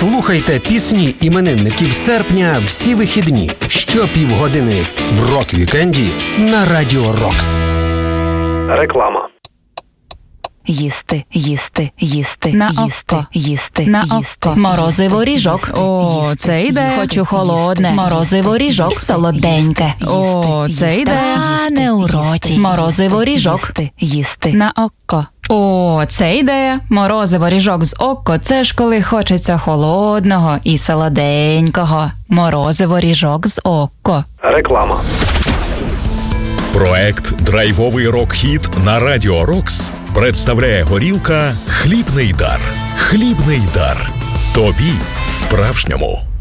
Слухайте пісні іменинників серпня всі вихідні щопівгодини в рок-вікенді на Радіо Рокс. Реклама. Їсти, їсти, їсти, на їсти, око. їсти, На їсти. око. Морозиво ріжок. О, це йде. Хочу холодне. Морозиво ріжок. Солоденьке. О, це йде. А не у роті. Морозиво ріжок. Їсти. На око. О, це ідея. Морозиво ріжок з око. Це ж коли хочеться холодного і солоденького. Морозиво ріжок з око. Реклама. Проект «Драйвовий рок-хіт» на Радіо Рокс представляє горілка «Хлібний дар». Хлібний дар. Тобі справжньому.